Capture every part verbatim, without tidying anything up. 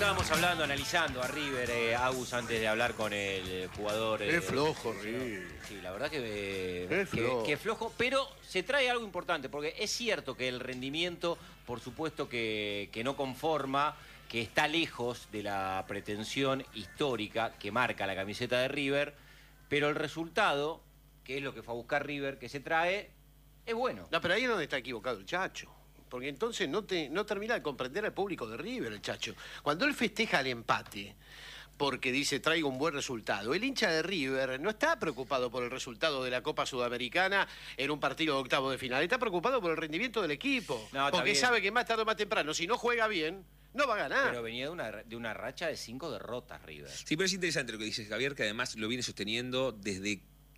estábamos hablando, analizando a River, eh, Agus, antes de hablar con el jugador. Eh, es flojo, River. Sí, la verdad que, eh, es que, flojo. que flojo, pero se trae algo importante, porque es cierto que el rendimiento, por supuesto que, que no conforma, que está lejos de la pretensión histórica que marca la camiseta de River, pero el resultado, que es lo que fue a buscar River, que se trae, es bueno. No, pero ahí es donde está equivocado el Chacho. Porque entonces no, te, no termina de comprender al público de River, el Chacho. Cuando él festeja el empate, porque dice traigo un buen resultado, el hincha de River no está preocupado por el resultado de la Copa Sudamericana en un partido de octavo de final. Está preocupado por el rendimiento del equipo. No, porque bien. sabe que más tarde o más temprano, si no juega bien, no va a ganar. Pero venía de una, de una racha de cinco derrotas, River. Sí, pero es interesante lo que dice Javier, que además lo viene sosteniendo desde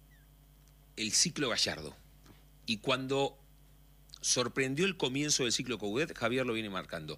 el ciclo Gallardo. Y cuando sorprendió el comienzo del ciclo Coudet, Javier lo viene marcando.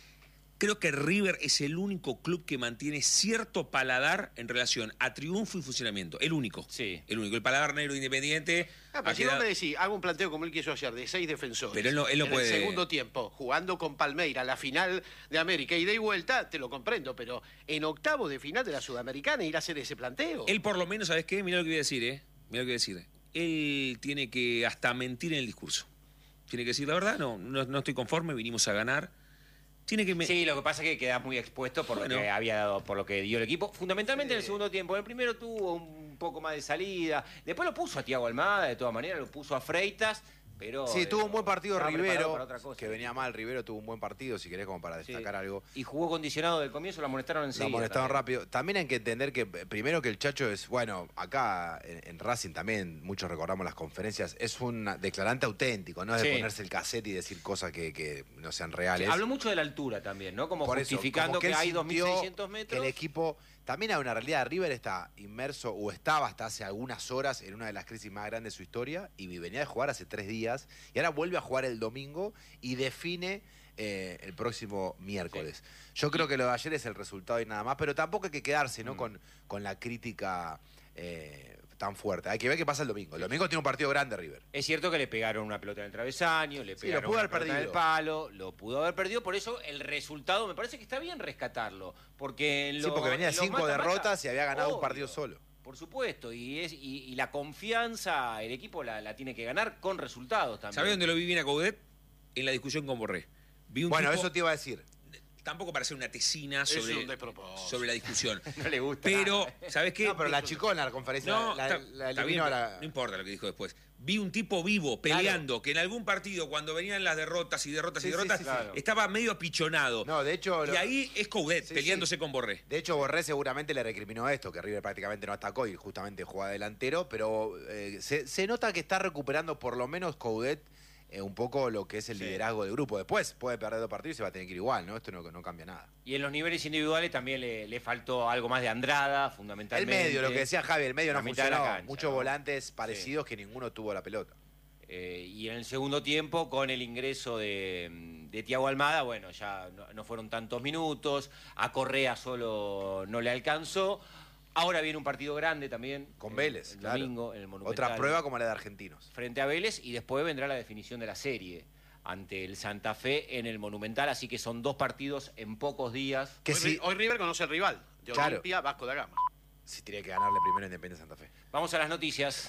Creo que River es el único club que mantiene cierto paladar en relación a triunfo y funcionamiento. El único. Sí. El único. El paladar negro de Independiente. Ah, pero si quedado... vos me decís, hago un planteo como él quiso ayer, de seis defensores. Pero él no, él no en puede... el segundo tiempo, jugando con Palmeira, la final de América, ida y vuelta, te lo comprendo, pero en octavo de final de la Sudamericana ir a hacer ese planteo. Él por lo menos, ¿sabes qué? Mirá lo que voy a decir, ¿eh? Mirá lo que voy a decir. Él tiene que hasta mentir en el discurso. Tiene que decir la verdad, no, no, no estoy conforme, vinimos a ganar. Tiene que... Me... Sí, lo que pasa es que queda muy expuesto por bueno. lo que había dado, por lo que dio el equipo. Fundamentalmente sí. En el segundo tiempo. En el primero tuvo un poco más de salida. Después lo puso a Thiago Almada, de todas maneras, lo puso a Freitas. Pero, sí, tuvo un buen partido Rivero, cosa, que venía mal. Rivero tuvo un buen partido, si querés, como para destacar sí. algo. Y jugó condicionado del comienzo, lo amonestaron enseguida. Lo amonestaron también. rápido. También hay que entender que, primero, que el Chacho es, bueno, acá en, en Racing también, muchos recordamos las conferencias, es un declarante auténtico, no es de sí. ponerse el cassette y decir cosas que, que no sean reales. Sí, habló mucho de la altura también, ¿no? Como Por justificando eso, como que, que hay dos mil seiscientos metros. Que el equipo... También hay una realidad, River está inmerso, o estaba hasta hace algunas horas, en una de las crisis más grandes de su historia, y venía de jugar hace tres días, y ahora vuelve a jugar el domingo y define eh, el próximo miércoles. Sí. Yo creo que lo de ayer es el resultado y nada más, pero tampoco hay que quedarse ¿no? mm. con, con la crítica eh, tan fuerte. Hay que ver qué pasa el domingo. El domingo tiene un partido grande River. Es cierto que le pegaron una pelota en el travesaño, le sí, pegaron lo pudo una haber pelota perdido. en el palo, lo pudo haber perdido, por eso el resultado me parece que está bien rescatarlo. Porque en sí, lo, porque venía de cinco mata, derrotas mata, y había ganado obvio, un partido solo. Por supuesto, y, es, y, y la confianza, el equipo la, la tiene que ganar con resultados también. ¿Sabés dónde lo vi bien a Coudet? En la discusión con Borré. Vi un bueno, tipo... eso te iba a decir. Tampoco para hacer una tesina sobre, sobre la discusión. No le gusta. Pero, ¿sabes qué? No, pero la achicó en la conferencia. No, la, está, la está bien, la... no importa lo que dijo después. Vi un tipo vivo, peleando, claro. que en algún partido, cuando venían las derrotas y derrotas sí, y derrotas, sí, sí, claro. estaba medio apichonado. No, de hecho... Y lo... ahí es Coudet, sí, peleándose sí. con Borré. De hecho, Borré seguramente le recriminó esto, que River prácticamente no atacó y justamente juega delantero, pero eh, se, se nota que está recuperando por lo menos Coudet Eh, un poco lo que es el sí. liderazgo del grupo. Después puede perder dos partidos y se va a tener que ir igual, ¿no? Esto no, no cambia nada. Y en los niveles individuales también le, le faltó algo más de Andrada, fundamentalmente. El medio, lo que decía Javi, el medio no funcionó. Cancha, Muchos ¿no? volantes parecidos sí. que ninguno tuvo la pelota. Eh, y en el segundo tiempo, con el ingreso de, de Thiago Almada, bueno, ya no, no fueron tantos minutos. A Correa solo no le alcanzó. Ahora viene un partido grande también. Con Vélez, el, el claro. domingo, en el Monumental. Otra prueba como la de Argentinos. Frente a Vélez, y después vendrá la definición de la serie ante el Santa Fe en el Monumental. Así que son dos partidos en pocos días. Que hoy, si... hoy River conoce al rival, de claro. Olimpia, Vasco da Gama. Si tiene que ganarle primero a Independiente Santa Fe. Vamos a las noticias.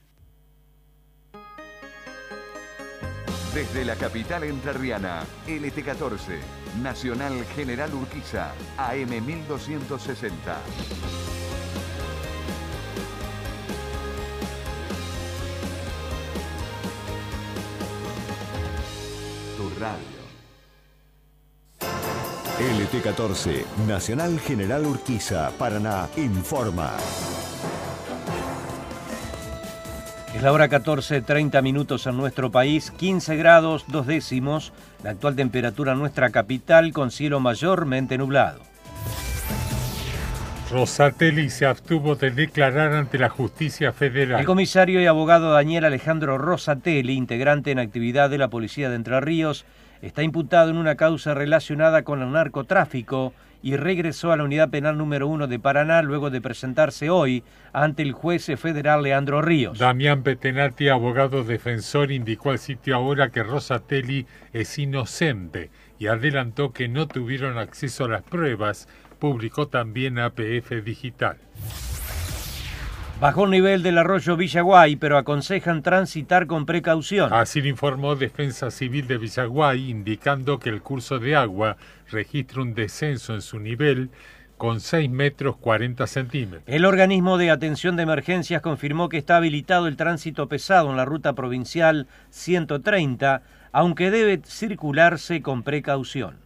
Desde la capital entrerriana, L T catorce, Nacional General Urquiza, A M mil doscientos sesenta. Tu radio. L T catorce, Nacional General Urquiza, Paraná, informa. Es la hora catorce, treinta minutos en nuestro país, quince grados, dos décimos, la actual temperatura en nuestra capital con cielo mayormente nublado. Rosatelli se abstuvo de declarar ante la justicia federal. El comisario y abogado Daniel Alejandro Rosatelli, integrante en actividad de la policía de Entre Ríos, está imputado en una causa relacionada con el narcotráfico y regresó a la unidad penal número uno de Paraná luego de presentarse hoy ante el juez federal Leandro Ríos. Damián Betenati, abogado defensor, indicó al sitio Ahora que Rosatelli es inocente y adelantó que no tuvieron acceso a las pruebas, publicó también A P F Digital. Bajó el nivel del arroyo Villaguay, pero aconsejan transitar con precaución. Así lo informó Defensa Civil de Villaguay, indicando que el curso de agua registra un descenso en su nivel con seis metros cuarenta centímetros. El organismo de atención de emergencias confirmó que está habilitado el tránsito pesado en la ruta provincial ciento treinta, aunque debe circularse con precaución.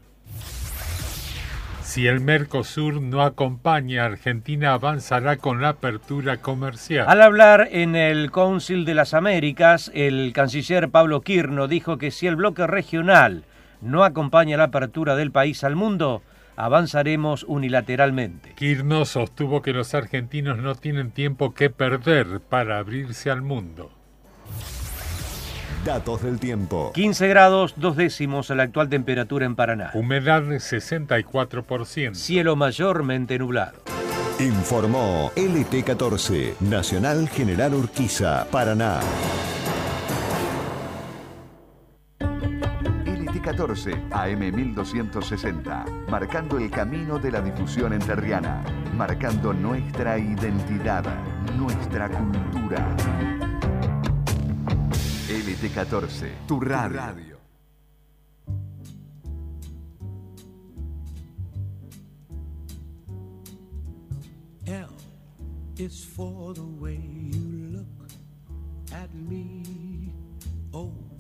Si el Mercosur no acompaña, Argentina avanzará con la apertura comercial. Al hablar en el Council de las Américas, el canciller Pablo Quirno dijo que si el bloque regional no acompaña la apertura del país al mundo, avanzaremos unilateralmente. Quirno sostuvo que los argentinos no tienen tiempo que perder para abrirse al mundo. Datos del tiempo. quince grados, dos décimos a la actual temperatura en Paraná. Humedad de sesenta y cuatro por ciento. Cielo mayormente nublado. Informó L T catorce, Nacional General Urquiza, Paraná. L T catorce, A M mil doscientos sesenta, marcando el camino de la difusión entrerriana, marcando nuestra identidad, nuestra cultura. L T catorce, tu radio. L is for the way you look at me. O